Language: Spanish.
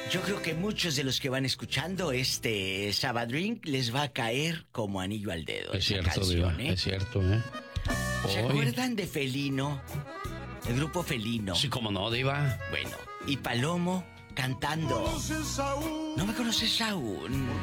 Yo creo que muchos de los que van escuchando este Sabadrink les va a caer como anillo al dedo. Es esa cierto, canción, Diva, es cierto, ¿eh? ¿Se acuerdan de Felino? El grupo Felino. Sí, cómo no, Diva. Bueno, y Palomo cantando. ¿No me conoces aún?